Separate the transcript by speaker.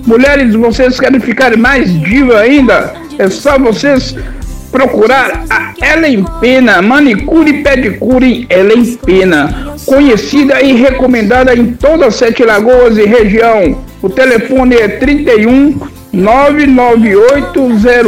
Speaker 1: Mulheres, vocês querem ficar mais diva ainda? É só vocês procurar a Ellen Pena, manicure e pedicure Ellen Pena, conhecida e recomendada em todas as 7 Lagoas e região. O telefone é 31 998